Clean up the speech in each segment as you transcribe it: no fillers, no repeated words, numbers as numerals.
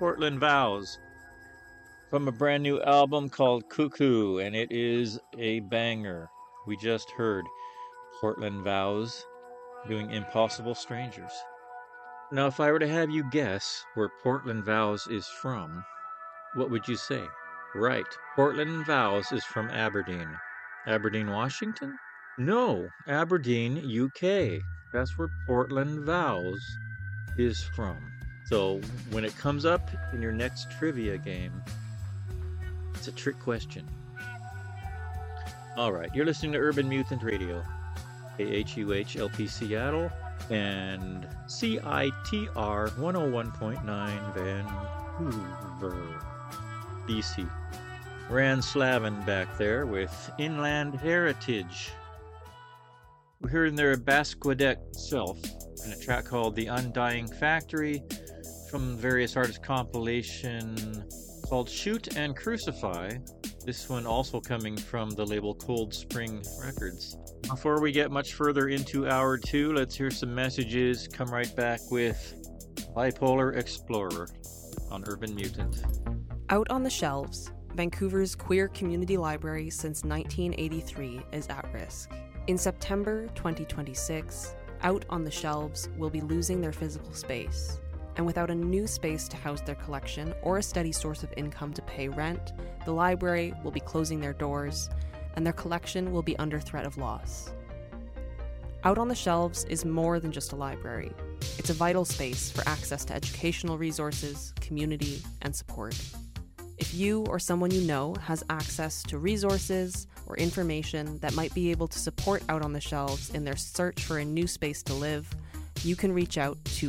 Portland Vows from a brand new album called Cuckoo, and it is a banger. We just heard Portland Vows doing Impossible Strangers. Now, if I were to have you guess where Portland Vows is from, what would you say? Right, Portland Vows is from Aberdeen. Aberdeen, Washington? No, Aberdeen, UK. That's where Portland Vows is from. So when it comes up in your next trivia game, it's a trick question. All right, you're listening to Urban Mutant Radio, KHUH-LP Seattle, and CITR 101.9 Vancouver, BC. Rand Slavin back there with Inland Heritage. We're hearing their Basquiat Self in a track called The Undying Factory from various artists' compilation called Shoot and Crucify. This one also coming from the label Cold Spring Records. Before we get much further into hour two, let's hear some messages. Come right back with Bipolar Explorer on Urban Mutant. Out on the Shelves, Vancouver's queer community library since 1983 is at risk. In September 2026, Out on the Shelves will be losing their physical space. And without a new space to house their collection or a steady source of income to pay rent, the library will be closing their doors, and their collection will be under threat of loss. Out on the Shelves is more than just a library. It's a vital space for access to educational resources, community, and support. If you or someone you know has access to resources or information that might be able to support Out on the Shelves in their search for a new space to live, you can reach out to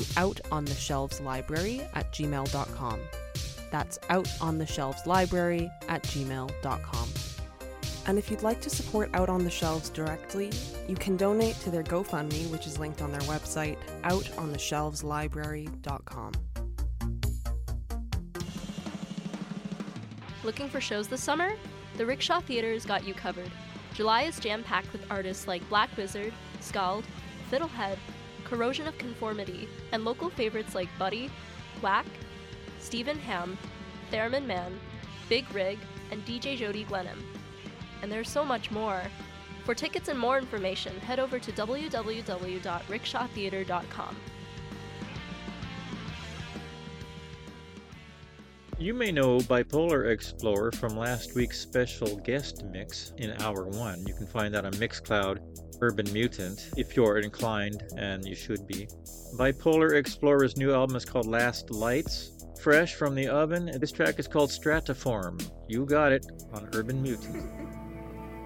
outontheshelveslibrary@gmail.com. That's outontheshelveslibrary@gmail.com. And if you'd like to support Out on the Shelves directly, you can donate to their GoFundMe, which is linked on their website, outontheshelveslibrary.com. Looking for shows this summer? The Rickshaw Theater's got you covered. July is jam-packed with artists like Black Wizard, Scald, Fiddlehead, Corrosion of Conformity, and local favorites like Buddy, Whack, Stephen Ham, Theremin Man, Big Rig, and DJ Jody Glenham. And there's so much more. For tickets and more information, head over to www.rickshawtheater.com. You may know Bipolar Explorer from last week's special guest mix in Hour 1. You can find that on Mixcloud Urban Mutant if you're inclined, and you should be. Bipolar Explorer's new album is called Last Lights. Fresh from the oven, this track is called Stratiform. You got it on Urban Mutant.